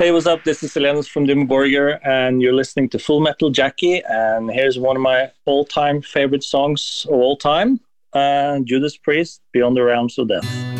Hey, what's up? This is Lenus from Dimmu Borgir, and you're listening to Full Metal Jackie. And here's one of my all-time favorite songs of all time, Judas Priest, Beyond the Realms of Death.